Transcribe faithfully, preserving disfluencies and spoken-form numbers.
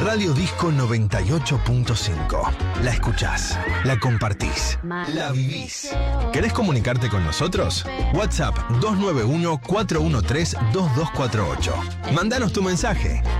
Radio Disco noventa y ocho punto cinco. La escuchás, la compartís, la vivís. ¿Querés comunicarte con nosotros? WhatsApp dos nueve uno, cuatro uno tres, dos dos cuatro ocho. Mándanos tu mensaje.